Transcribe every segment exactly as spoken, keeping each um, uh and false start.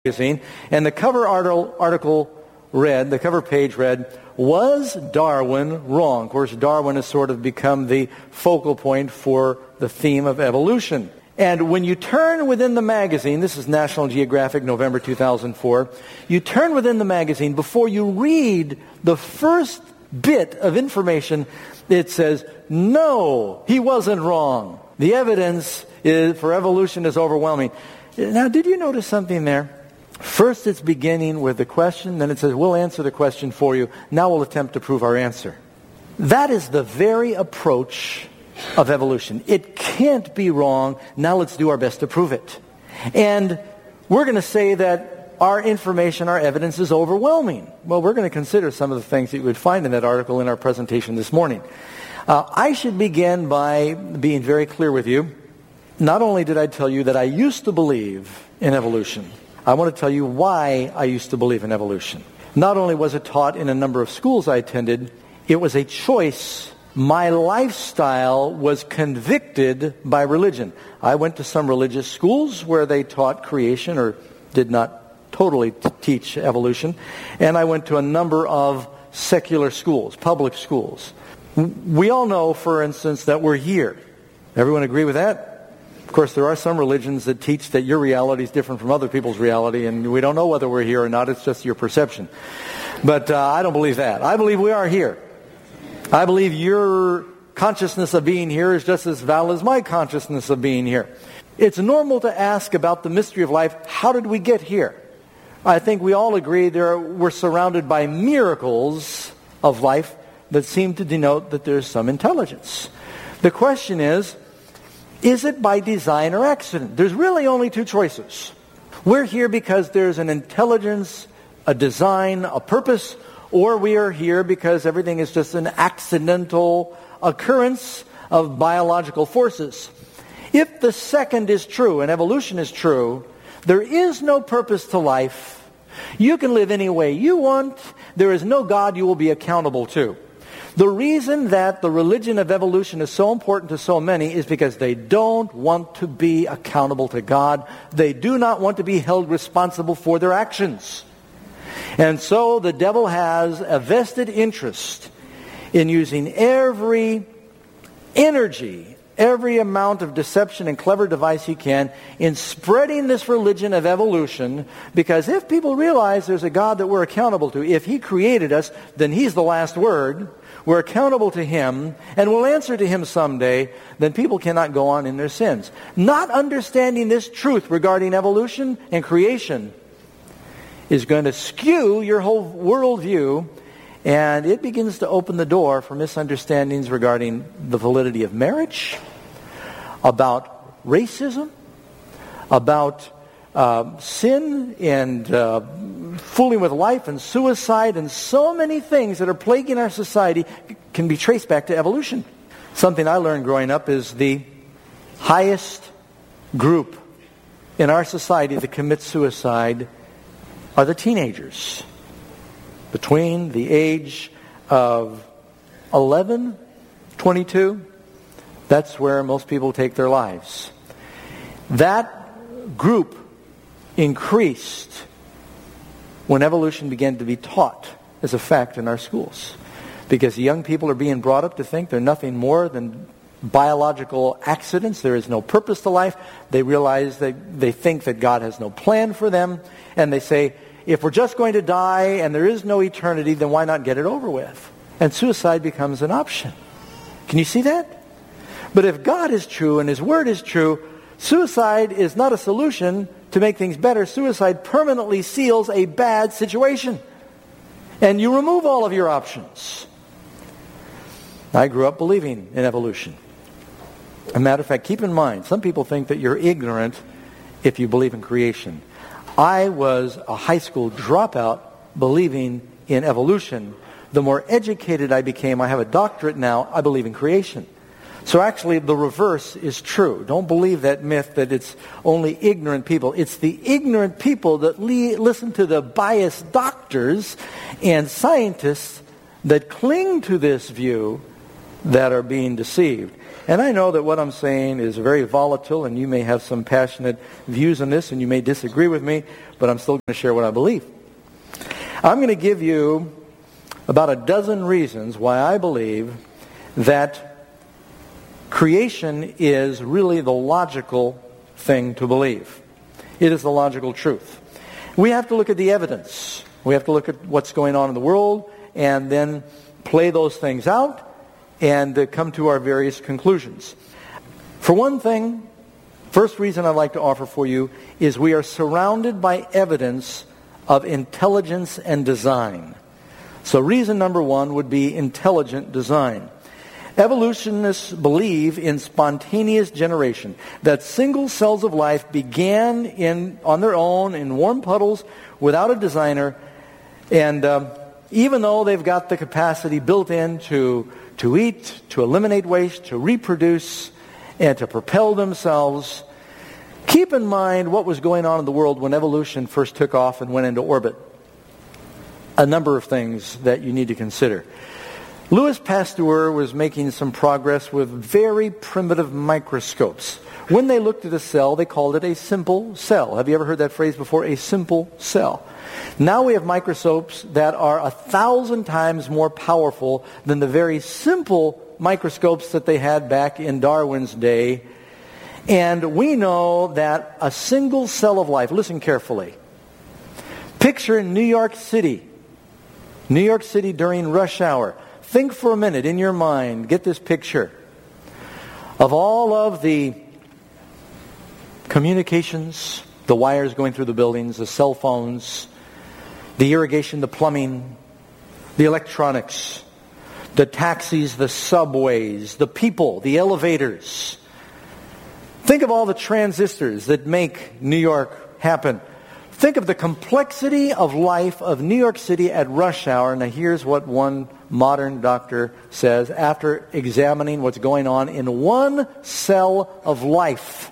magazine, and the cover article, article read, the cover page read, "Was Darwin wrong?" Of course, Darwin has sort of become the focal point for the theme of evolution. And when you turn within the magazine, this is National Geographic, November two thousand four, you turn within the magazine, before you read the first bit of information, it says, no, he wasn't wrong. The evidence is, for evolution is overwhelming. Now, did you notice something there? First, it's beginning with the question, then it says, we'll answer the question for you. Now we'll attempt to prove our answer. That is the very approach of evolution. It can't be wrong. Now let's do our best to prove it. And we're going to say that our information, our evidence is overwhelming. Well, we're going to consider some of the things that you would find in that article in our presentation this morning. Uh, I should begin by being very clear with you. Not only did I tell you that I used to believe in evolution, I want to tell you why I used to believe in evolution. Not only was it taught in a number of schools I attended, it was a choice. My lifestyle was convicted by religion. I went to some religious schools where they taught creation or did not totally t- teach evolution. And I went to a number of secular schools, public schools. We all know, for instance, that we're here. Everyone agree with that? Of course, there are some religions that teach that your reality is different from other people's reality, and we don't know whether we're here or not. It's just your perception. But uh, I don't believe that. I believe we are here. I believe your consciousness of being here is just as valid as my consciousness of being here. It's normal to ask about the mystery of life. How did we get here? I think we all agree there are, we're surrounded by miracles of life that seem to denote that there's some intelligence. The question is, is it by design or accident? There's really only two choices. We're here because there's an intelligence, a design, a purpose, or we are here because everything is just an accidental occurrence of biological forces. If the second is true and evolution is true, there is no purpose to life. You can live any way you want. There is no God you will be accountable to. The reason that the religion of evolution is so important to so many is because they don't want to be accountable to God. They do not want to be held responsible for their actions. And so the devil has a vested interest in using every energy, every amount of deception and clever device he can in spreading this religion of evolution, because if people realize there's a God that we're accountable to, if he created us, then he's the last word. We're accountable to him, and we'll answer to him someday, then people cannot go on in their sins. Not understanding this truth regarding evolution and creation is going to skew your whole worldview, and it begins to open the door for misunderstandings regarding the validity of marriage, about racism, about uh, sin and uh, fooling with life and suicide, and so many things that are plaguing our society can be traced back to evolution. Something I learned growing up is the highest group in our society that commits suicide are the teenagers between the age of eleven, twenty-two. That's where most people take their lives. That group increased when evolution began to be taught as a fact in our schools. Because young people are being brought up to think they're nothing more than biological accidents. There is no purpose to life. They realize that they think that God has no plan for them. And they say, if we're just going to die and there is no eternity, then why not get it over with? And suicide becomes an option. Can you see that? But if God is true and his word is true, suicide is not a solution to make things better. Suicide permanently seals a bad situation. And you remove all of your options. I grew up believing in evolution. As a matter of fact, keep in mind, some people think that you're ignorant if you believe in creation. I was a high school dropout believing in evolution. The more educated I became, I have a doctorate now, I believe in creation. So actually the reverse is true. Don't believe that myth that it's only ignorant people. It's the ignorant people that li- listen to the biased doctors and scientists that cling to this view that are being deceived. And I know that what I'm saying is very volatile, and you may have some passionate views on this, and you may disagree with me, but I'm still going to share what I believe. I'm going to give you about a dozen reasons why I believe that creation is really the logical thing to believe. It is the logical truth. We have to look at the evidence. We have to look at what's going on in the world and then play those things out and uh, come to our various conclusions. For one thing, first reason I'd like to offer for you is we are surrounded by evidence of intelligence and design. So reason number one would be intelligent design. Evolutionists believe in spontaneous generation, that single cells of life began in on their own in warm puddles without a designer, and um, even though they've got the capacity built in to, to eat, to eliminate waste, to reproduce, and to propel themselves, keep in mind what was going on in the world when evolution first took off and went into orbit. A number of things that you need to consider. Louis Pasteur was making some progress with very primitive microscopes. When they looked at a cell, they called it a simple cell. Have you ever heard that phrase before? A simple cell. Now we have microscopes that are a thousand times more powerful than the very simple microscopes that they had back in Darwin's day. And we know that a single cell of life, listen carefully, picture New York City. New York City during rush hour. Think for a minute in your mind, get this picture of all of the communications, the wires going through the buildings, the cell phones, the irrigation, the plumbing, the electronics, the taxis, the subways, the people, the elevators. Think of all the transistors that make New York happen. Think of the complexity of life of New York City at rush hour. Now here's what one modern doctor says after examining what's going on in one cell of life.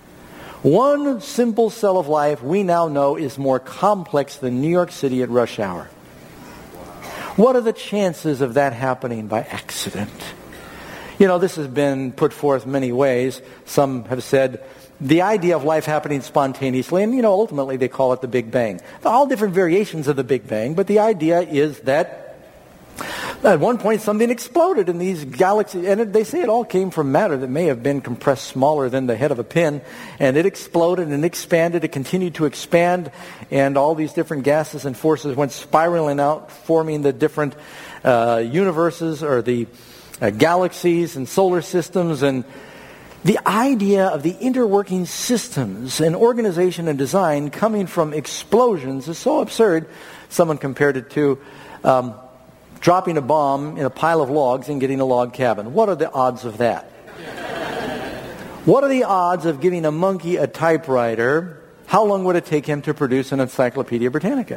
One simple cell of life we now know is more complex than New York City at rush hour. What are the chances of that happening by accident? You know, this has been put forth many ways. Some have said the idea of life happening spontaneously, and you know, ultimately they call it the Big Bang. All different variations of the Big Bang, but the idea is that at one point something exploded in these galaxies, and it, they say it all came from matter that may have been compressed smaller than the head of a pin, and it exploded and expanded, it continued to expand, and all these different gases and forces went spiraling out, forming the different uh, universes or the uh, galaxies and solar systems. And the idea of the interworking systems and organization and design coming from explosions is so absurd. Someone compared it to um, dropping a bomb in a pile of logs and getting a log cabin. What are the odds of that? What are the odds of giving a monkey a typewriter? How long would it take him to produce an Encyclopedia Britannica?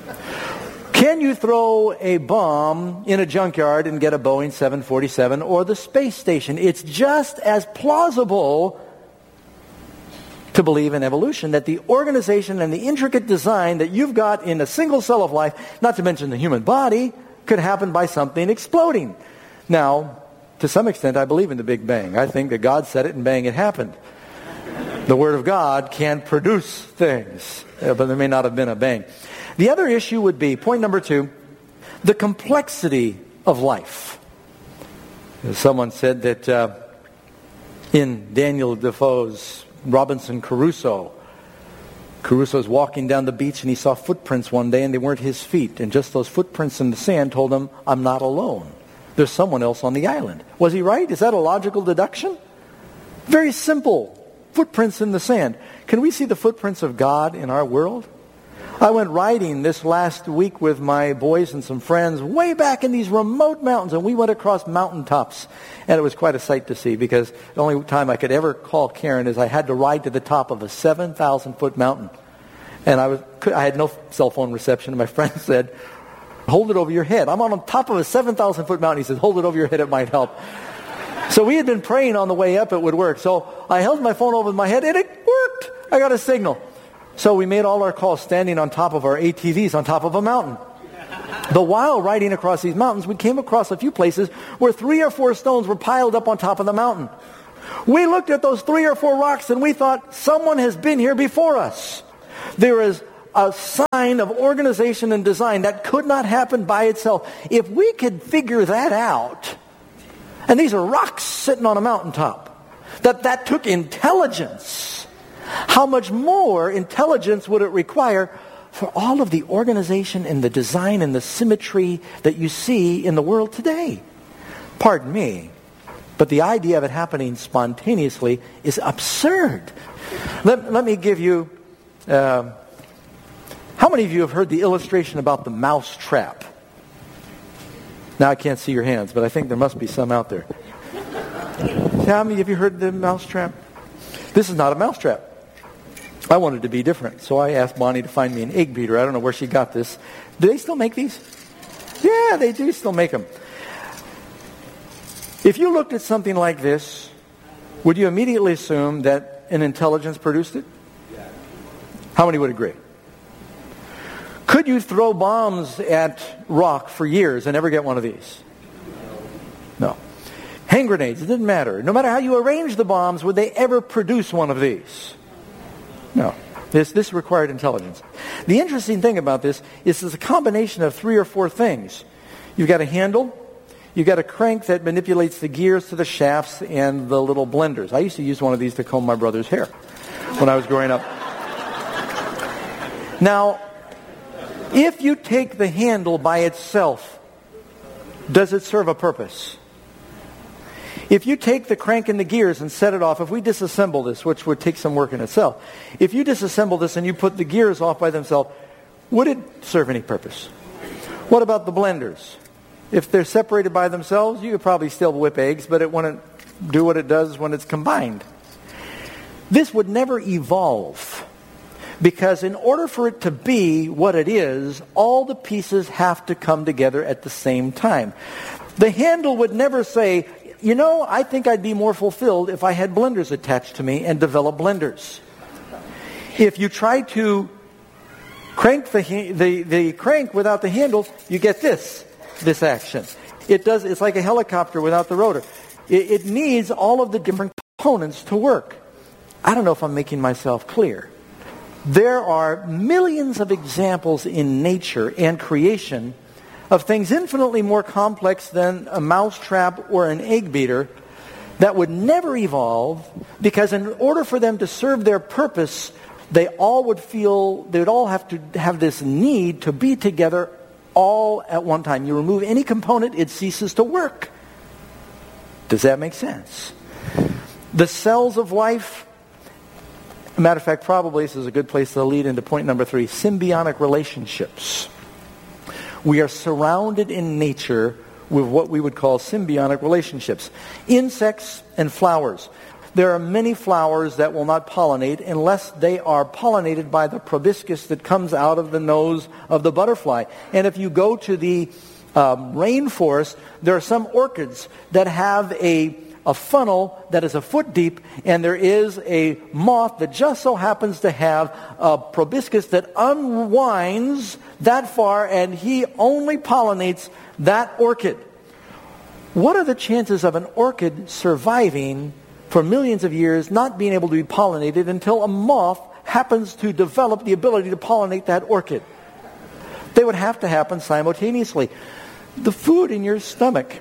Can you throw a bomb in a junkyard and get a Boeing seven forty-seven or the space station? It's just as plausible to believe in evolution, that the organization and the intricate design that you've got in a single cell of life, not to mention the human body, could happen by something exploding. Now, to some extent, I believe in the Big Bang. I think that God said it and bang, it happened. The Word of God can produce things, but there may not have been a bang. The other issue would be, point number two, the complexity of life. Someone said that uh, in Daniel Defoe's Robinson Crusoe, Crusoe's walking down the beach and he saw footprints one day and they weren't his feet. And just those footprints in the sand told him, I'm not alone. There's someone else on the island. Was he right? Is that a logical deduction? Very simple. Footprints in the sand. Can we see the footprints of God in our world? I went riding this last week with my boys and some friends way back in these remote mountains, and we went across mountaintops. And it was quite a sight to see, because the only time I could ever call Karen is I had to ride to the top of a seven thousand foot mountain. And I was I had no cell phone reception, and my friend said, hold it over your head. I'm on top of a seven thousand foot mountain. He said, hold it over your head, it might help. So we had been praying on the way up it would work. So I held my phone over my head, and it worked. I got a signal. So we made all our calls standing on top of our A T Vs on top of a mountain. But while riding across these mountains, we came across a few places where three or four stones were piled up on top of the mountain. We looked at those three or four rocks and we thought, someone has been here before us. There is a sign of organization and design that could not happen by itself. If we could figure that out, and these are rocks sitting on a mountaintop, that that took intelligence, how much more intelligence would it require for all of the organization and the design and the symmetry that you see in the world today? Pardon me, but the idea of it happening spontaneously is absurd. Let, let me give you... Uh, how many of you have heard the illustration about the mouse trap? Now I can't see your hands, but I think there must be some out there. How many of you heard the mouse trap? This is not a mouse trap. I wanted to be different, so I asked Bonnie to find me an egg beater. I don't know where she got this. Do they still make these? Yeah, they do still make them. If you looked at something like this, would you immediately assume that an intelligence produced it? How many would agree? Could you throw bombs at rock for years and never get one of these? No. Hand grenades, it didn't matter. No matter how you arrange the bombs, would they ever produce one of these? No. This, this required intelligence. The interesting thing about this is it's a combination of three or four things. You've got a handle, you've got a crank that manipulates the gears to the shafts and the little blenders. I used to use one of these to comb my brother's hair when I was growing up. Now, if you take the handle by itself, does it serve a purpose? If you take the crank and the gears and set it off, if we disassemble this, which would take some work in itself, if you disassemble this and you put the gears off by themselves, would it serve any purpose? What about the blenders? If they're separated by themselves, you could probably still whip eggs, but it wouldn't do what it does when it's combined. This would never evolve. Because in order for it to be what it is, all the pieces have to come together at the same time. The handle would never say, you know, I think I'd be more fulfilled if I had blenders attached to me and develop blenders. If you try to crank the, the, the crank without the handle, you get this, this action. It does. It's like a helicopter without the rotor. It, it needs all of the different components to work. I don't know if I'm making myself clear. There are millions of examples in nature and creation of things infinitely more complex than a mousetrap or an egg beater that would never evolve, because in order for them to serve their purpose, they all would feel, they would all have to have this need to be together all at one time. You remove any component, it ceases to work. Does that make sense? The cells of life, as a matter of fact, probably this is a good place to lead into point number three, symbiotic relationships. We are surrounded in nature with what we would call symbiotic relationships. Insects and flowers. There are many flowers that will not pollinate unless they are pollinated by the proboscis that comes out of the nose of the butterfly. And if you go to the um, rainforest, there are some orchids that have a a funnel that is a foot deep, and there is a moth that just so happens to have a proboscis that unwinds that far, and he only pollinates that orchid. What are the chances of an orchid surviving for millions of years, not being able to be pollinated until a moth happens to develop the ability to pollinate that orchid? They would have to happen simultaneously. The food in your stomach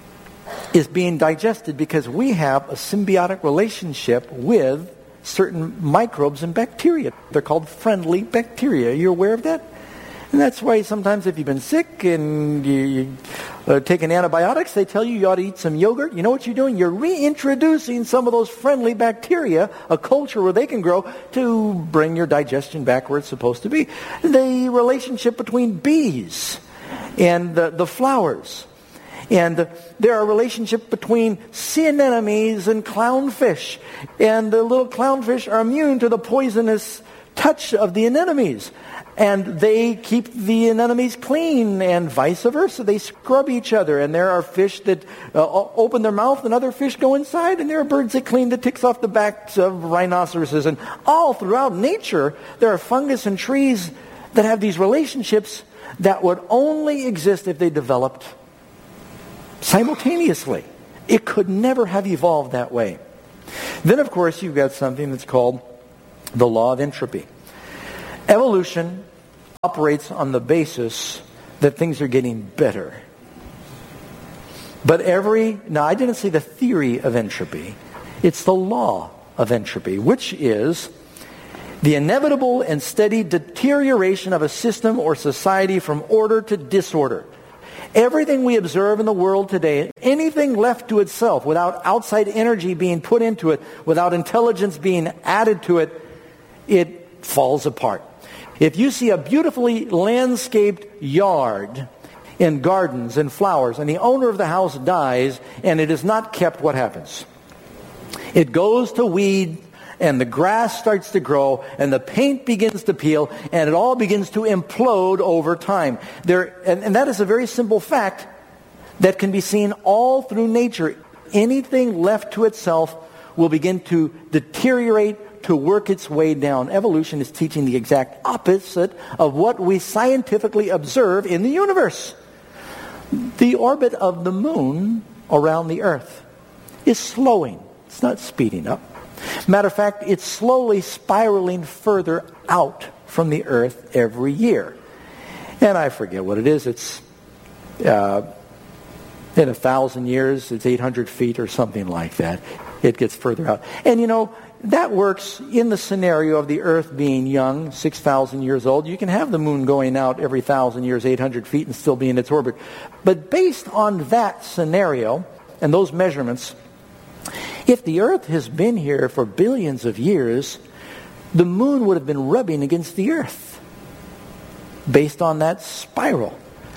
is being digested because we have a symbiotic relationship with certain microbes and bacteria. They're called friendly bacteria. Are you aware of that? And that's why sometimes if you've been sick and you, you uh, taking antibiotics, they tell you you ought to eat some yogurt. You know what you're doing? You're reintroducing some of those friendly bacteria, a culture where they can grow, to bring your digestion back where it's supposed to be. The relationship between bees and the, the flowers. And there are relationships between sea anemones and clownfish. And the little clownfish are immune to the poisonous touch of the anemones. And they keep the anemones clean, and vice versa. They scrub each other. And there are fish that uh, open their mouth and other fish go inside. And there are birds that clean the ticks off the backs of rhinoceroses. And all throughout nature, there are fungus and trees that have these relationships that would only exist if they developed simultaneously. It could never have evolved that way. Then, of course, you've got something that's called the law of entropy. Evolution operates on the basis that things are getting better. But every, now I didn't say the theory of entropy, it's the law of entropy, which is the inevitable and steady deterioration of a system or society from order to disorder. Everything we observe in the world today, anything left to itself without outside energy being put into it, without intelligence being added to it, it falls apart. If you see a beautifully landscaped yard in gardens and flowers, and the owner of the house dies and it is not kept, what happens? It goes to weed, and the grass starts to grow, and the paint begins to peel, and it all begins to implode over time. There, and, and that is a very simple fact that can be seen all through nature. Anything left to itself will begin to deteriorate, to work its way down. Evolution is teaching the exact opposite of what we scientifically observe in the universe. The orbit of the moon around the earth is slowing. It's not speeding up. Matter of fact, it's slowly spiraling further out from the earth every year. And I forget what it is. It's uh, in a thousand years, it's eight hundred feet or something like that. It gets further out. And you know, that works in the scenario of the earth being young, six thousand years old. You can have the moon going out every thousand years, eight hundred feet, and still be in its orbit. But based on that scenario and those measurements, if the earth has been here for billions of years, the moon would have been rubbing against the earth based on that spiral.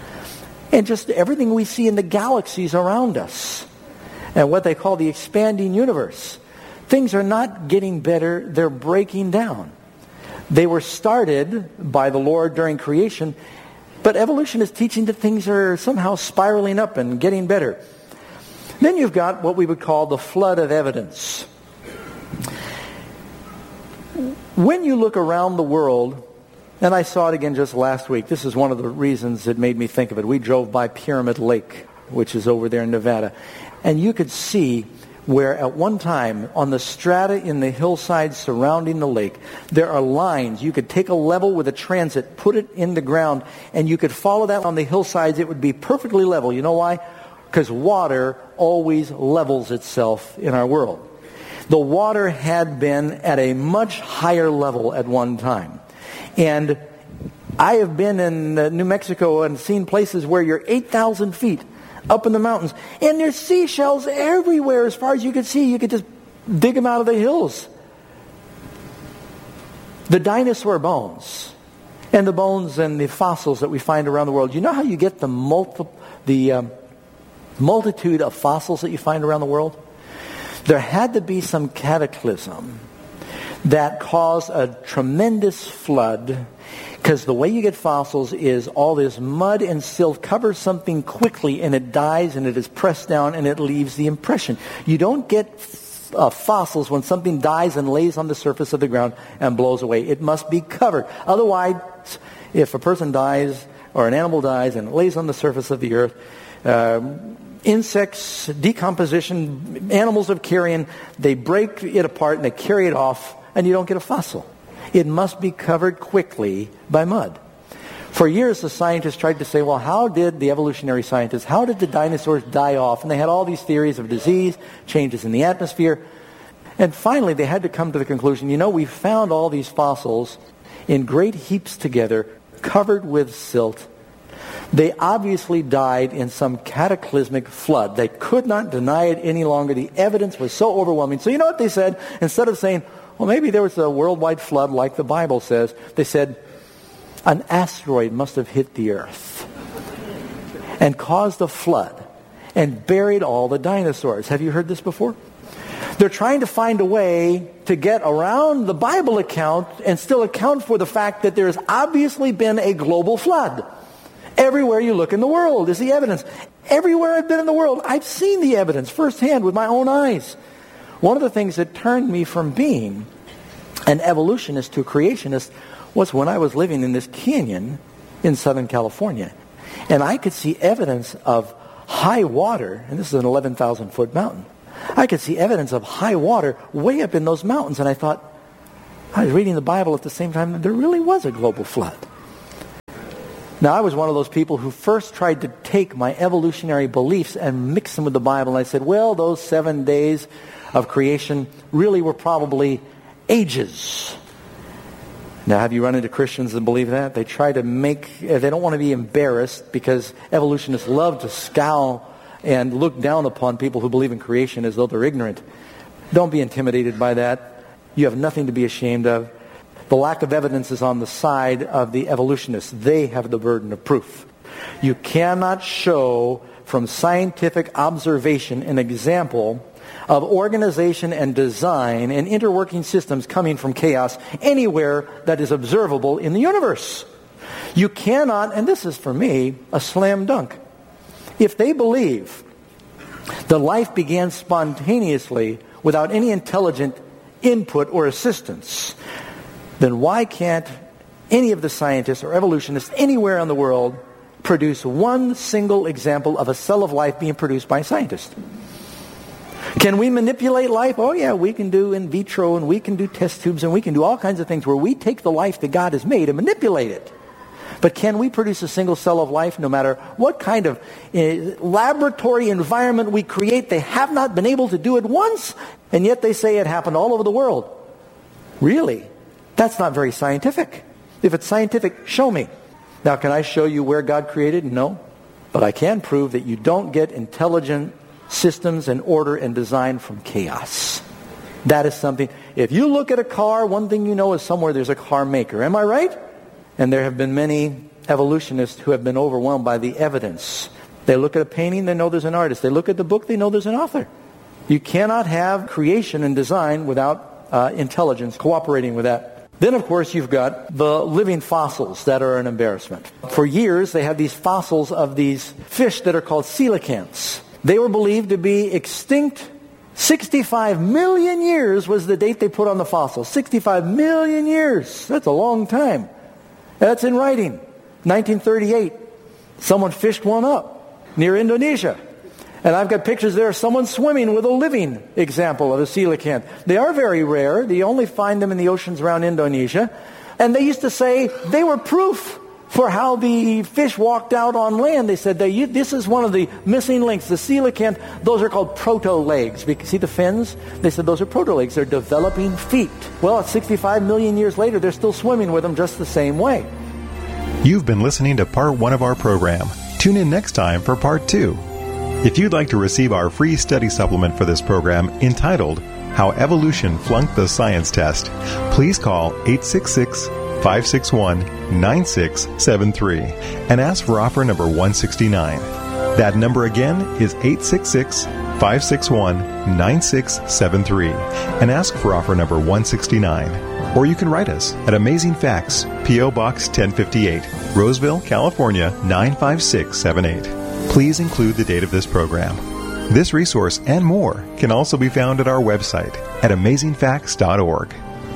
And just everything we see in the galaxies around us and what they call the expanding universe, things are not getting better, they're breaking down. They were started by the Lord during creation, but evolution is teaching that things are somehow spiraling up and getting better. Then you've got what we would call the flood of evidence. When you look around the world, and I saw it again just last week, this is one of the reasons that made me think of it. We drove by Pyramid Lake, which is over there in Nevada, and you could see where at one time on the strata in the hillsides surrounding the lake, there are lines. You could take a level with a transit, put it in the ground, and you could follow that on the hillsides. It would be perfectly level. You know why? Because water always levels itself in our world. The water had been at a much higher level at one time. And I have been in uh, New Mexico and seen places where you're eight thousand feet up in the mountains. And there's seashells everywhere as far as you could see. You could just dig them out of the hills. The dinosaur bones and the bones and the fossils that we find around the world. You know how you get the multi- the um, multitude of fossils that you find around the world? There had to be some cataclysm that caused a tremendous flood, because the way you get fossils is all this mud and silt covers something quickly and it dies and it is pressed down and it leaves the impression. You don't get uh, fossils when something dies and lays on the surface of the ground and blows away. It must be covered. Otherwise, if a person dies or an animal dies and lays on the surface of the earth, um, insects, decomposition, animals of carrion, they break it apart and they carry it off, and you don't get a fossil. It must be covered quickly by mud. For years, the scientists tried to say, well, how did the evolutionary scientists, how did the dinosaurs die off? And they had all these theories of disease, changes in the atmosphere. And finally, they had to come to the conclusion, you know, we found all these fossils in great heaps together, covered with silt. They obviously died in some cataclysmic flood. They could not deny it any longer. The evidence was so overwhelming. So you know what they said? Instead of saying, well, maybe there was a worldwide flood like the Bible says, they said, an asteroid must have hit the earth and caused a flood and buried all the dinosaurs. Have you heard this before? They're trying to find a way to get around the Bible account and still account for the fact that there's obviously been a global flood. Everywhere you look in the world is the evidence. Everywhere I've been in the world, I've seen the evidence firsthand with my own eyes. One of the things that turned me from being an evolutionist to a creationist was when I was living in this canyon in Southern California. And I could see evidence of high water, and this is an eleven thousand foot mountain. I could see evidence of high water way up in those mountains, and I thought, I was reading the Bible at the same time that there really was a global flood. Now, I was one of those people who first tried to take my evolutionary beliefs and mix them with the Bible, and I said, well, those seven days of creation really were probably ages. Now, have you run into Christians that believe that? They try to make, they don't want to be embarrassed because evolutionists love to scowl and look down upon people who believe in creation as though they're ignorant. Don't be intimidated by that. You have nothing to be ashamed of. The lack of evidence is on the side of the evolutionists. They have the burden of proof. You cannot show from scientific observation an example of organization and design and interworking systems coming from chaos anywhere that is observable in the universe. You cannot, and this is for me a slam dunk, if they believe that life began spontaneously without any intelligent input or assistance, then why can't any of the scientists or evolutionists anywhere in the world produce one single example of a cell of life being produced by a scientist? Can we manipulate life? Oh yeah, we can do in vitro, and we can do test tubes, and we can do all kinds of things where we take the life that God has made and manipulate it. But can we produce a single cell of life no matter what kind of uh, laboratory environment we create? They have not been able to do it once, and yet they say it happened all over the world. Really? That's not very scientific. If it's scientific, show me. Now, can I show you where God created? No. But I can prove that you don't get intelligent systems and order and design from chaos. That is something. If you look at a car, one thing you know is somewhere there's a car maker. Am I right? And there have been many evolutionists who have been overwhelmed by the evidence. They look at a painting, they know there's an artist. They look at the book, they know there's an author. You cannot have creation and design without uh, intelligence cooperating with that. Then, of course, you've got the living fossils that are an embarrassment. For years, they had these fossils of these fish that are called coelacanths. They were believed to be extinct. sixty-five million years was the date they put on the fossil. sixty-five million years. That's a long time. That's in writing. nineteen thirty-eight, someone fished one up near Indonesia. And I've got pictures there of someone swimming with a living example of a coelacanth. They are very rare. You only find them in the oceans around Indonesia. And they used to say they were proof for how the fish walked out on land. They said, they, this is one of the missing links. The coelacanth, those are called proto-legs. See the fins? They said those are proto-legs. They're developing feet. Well, sixty-five million years later, they're still swimming with them just the same way. You've been listening to part one of our program. Tune in next time for part two. If you'd like to receive our free study supplement for this program entitled How Evolution Flunked the Science Test, please call eight six six, five six one, nine six seven three and ask for offer number one sixty-nine. That number again is eight six six, five six one, nine six seven three and ask for offer number one sixty-nine. Or you can write us at Amazing Facts, P O. Box ten fifty-eight, Roseville, California nine five six seven eight. Please include the date of this program. This resource and more can also be found at our website at amazing facts dot org.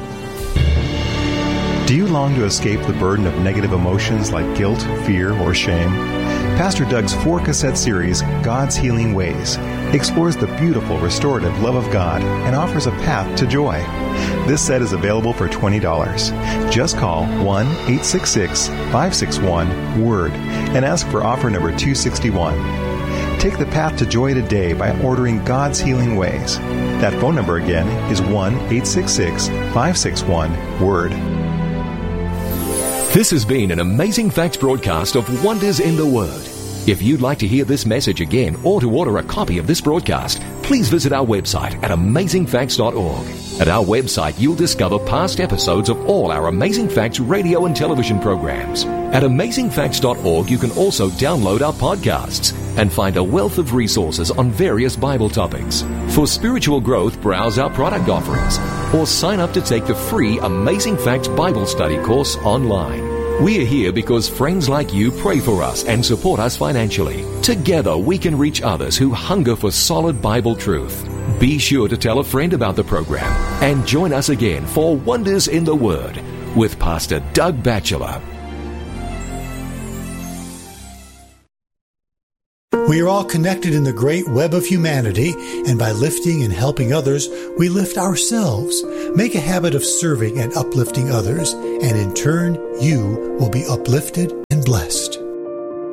Do you long to escape the burden of negative emotions like guilt, fear, or shame? Pastor Doug's four-cassette series, God's Healing Ways, explores the beautiful, restorative love of God and offers a path to joy. This set is available for twenty dollars. Just call one eight six six, five six one, W O R D and ask for offer number two sixty-one. Take the path to joy today by ordering God's Healing Ways. That phone number again is one eight six six, five six one, W O R D. This has been an Amazing Facts broadcast of Wonders in the Word. If you'd like to hear this message again or to order a copy of this broadcast, please visit our website at amazing facts dot org. At our website, you'll discover past episodes of all our Amazing Facts radio and television programs. At amazing facts dot org, you can also download our podcasts and find a wealth of resources on various Bible topics. For spiritual growth, browse our product offerings or sign up to take the free Amazing Facts Bible Study course online. We are here because friends like you pray for us and support us financially. Together, we can reach others who hunger for solid Bible truth. Be sure to tell a friend about the program and join us again for Wonders in the Word with Pastor Doug Batchelor. We are all connected in the great web of humanity, and by lifting and helping others, we lift ourselves. Make a habit of serving and uplifting others, and in turn, you will be uplifted and blessed.